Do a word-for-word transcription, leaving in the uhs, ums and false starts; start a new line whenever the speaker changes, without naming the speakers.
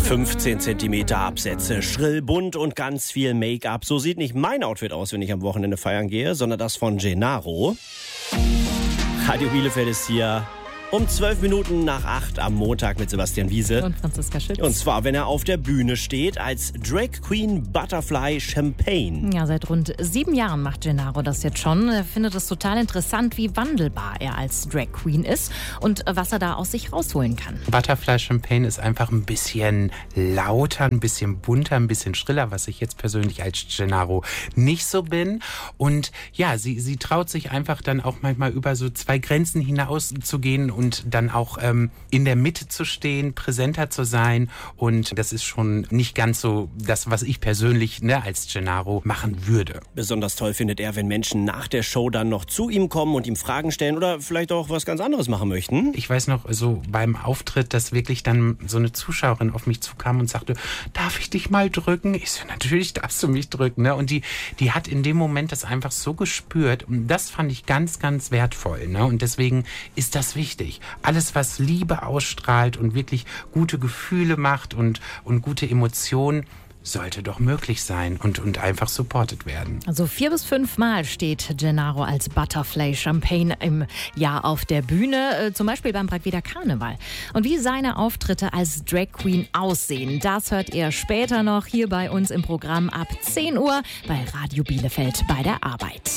fünfzehn Zentimeter Absätze, schrill, bunt und ganz viel Make-up. So sieht nicht mein Outfit aus, wenn ich am Wochenende feiern gehe, sondern das von Gennaro. Radio Bielefeld ist hier um zwölf Minuten nach acht am Montag mit Sebastian Wiese.
Und Franziska Schütz.
Und zwar, wenn er auf der Bühne steht als Drag Queen Butterfly Champagne.
Ja, seit rund sieben Jahren macht Gennaro das jetzt schon. Er findet es total interessant, wie wandelbar er als Drag Queen ist und was er da aus sich rausholen kann.
Butterfly Champagne ist einfach ein bisschen lauter, ein bisschen bunter, ein bisschen schriller, was ich jetzt persönlich als Gennaro nicht so bin. Und ja, sie, sie traut sich einfach dann auch manchmal über so zwei Grenzen hinaus zu gehen und dann auch ähm, in der Mitte zu stehen, präsenter zu sein. Und das ist schon nicht ganz so das, was ich persönlich ne, als Gennaro machen würde.
Besonders toll findet er, wenn Menschen nach der Show dann noch zu ihm kommen und ihm Fragen stellen oder vielleicht auch was ganz anderes machen möchten.
Ich weiß noch, so beim Auftritt, dass wirklich dann so eine Zuschauerin auf mich zukam und sagte, darf ich dich mal drücken? Ich so, natürlich darfst du mich drücken. Ne? Und die, die hat in dem Moment das einfach so gespürt. Und das fand ich ganz, ganz wertvoll. Ne? Und deswegen ist das wichtig. Alles, was Liebe ausstrahlt und wirklich gute Gefühle macht und, und gute Emotionen, sollte doch möglich sein und, und einfach supported werden.
Also vier bis fünf Mal steht Gennaro als Butterfly Champagne im Jahr auf der Bühne, äh, zum Beispiel beim Bragweder Karneval. Und wie seine Auftritte als Drag Queen aussehen, das hört ihr später noch hier bei uns im Programm ab zehn Uhr bei Radio Bielefeld bei der Arbeit.